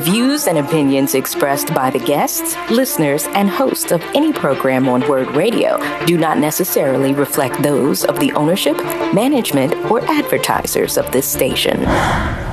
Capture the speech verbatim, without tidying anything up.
views and opinions expressed by the guests, listeners, and hosts of any program on Word Radio do not necessarily reflect those of the ownership, management, or advertisers of this station.